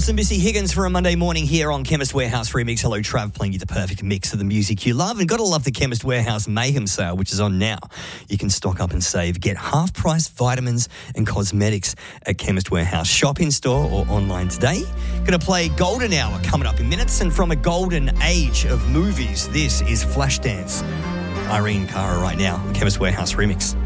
Stubbs and Missy Higgins for a Monday morning here on Chemist Warehouse Remix. Hello, Trav, playing you the perfect mix of the music you love. And got to love the Chemist Warehouse Mayhem sale, which is on now. You can stock up and save. Get half-price vitamins and cosmetics at Chemist Warehouse. Shop in-store or online today. Going to play Golden Hour coming up in minutes. And from a golden age of movies, this is Flashdance. Irene Cara right now on Chemist Warehouse Remix.